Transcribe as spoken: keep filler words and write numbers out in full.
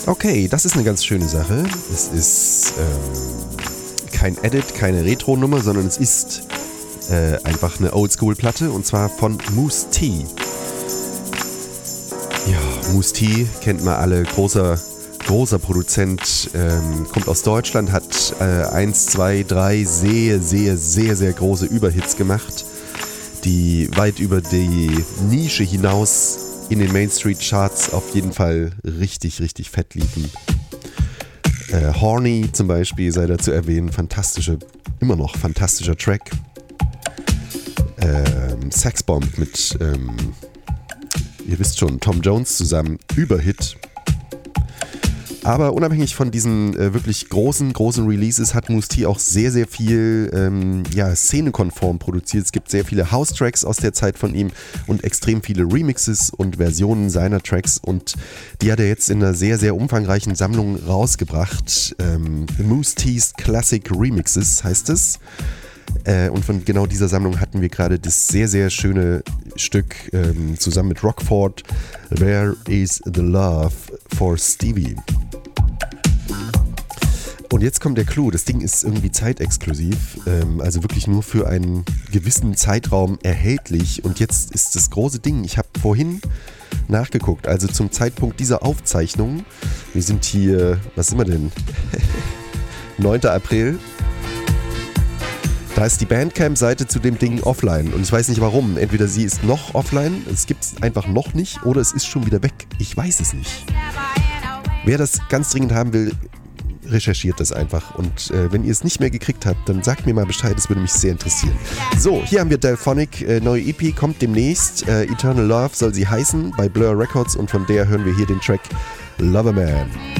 Okay, das ist eine ganz schöne Sache. Es ist ähm, kein Edit, keine Retro-Nummer, sondern es ist äh, einfach eine Oldschool-Platte und zwar von Mousse T. Ja, Mousse T kennt man alle, großer, großer Produzent, ähm, kommt aus Deutschland, hat äh, eins, zwei, drei sehr, sehr, sehr, sehr große Überhits gemacht, die weit über die Nische hinaus in den Main Street Charts auf jeden Fall richtig, richtig fett liefen. Äh, Horny zum Beispiel sei da zu erwähnen, fantastische, immer noch fantastischer Track. Ähm, Sexbomb mit, ähm, ihr wisst schon, Tom Jones zusammen, Überhit. Aber unabhängig von diesen äh, wirklich großen, großen Releases hat Mousse T auch sehr, sehr viel ähm, ja, szenekonform produziert. Es gibt sehr viele House-Tracks aus der Zeit von ihm und extrem viele Remixes und Versionen seiner Tracks und die hat er jetzt in einer sehr, sehr umfangreichen Sammlung rausgebracht. Ähm, Mousse T's Classic Remixes heißt es. Äh, und von genau dieser Sammlung hatten wir gerade das sehr, sehr schöne Stück ähm, zusammen mit Rockford, Where is the Love for Stevie? Und jetzt kommt der Clou, das Ding ist irgendwie zeitexklusiv, ähm, also wirklich nur für einen gewissen Zeitraum erhältlich. Und jetzt ist das große Ding, ich habe vorhin nachgeguckt, also zum Zeitpunkt dieser Aufzeichnung, wir sind hier, was sind wir denn, neunter April, da ist die Bandcamp-Seite zu dem Ding offline und ich weiß nicht warum, entweder sie ist noch offline, es gibt es einfach noch nicht oder es ist schon wieder weg, ich weiß es nicht. Wer das ganz dringend haben will, recherchiert das einfach und äh, wenn ihr es nicht mehr gekriegt habt, dann sagt mir mal Bescheid, das würde mich sehr interessieren. So, hier haben wir Delphonic, äh, neue E P kommt demnächst, äh, Eternal Love soll sie heißen, bei Blur Records und von der hören wir hier den Track Loverman.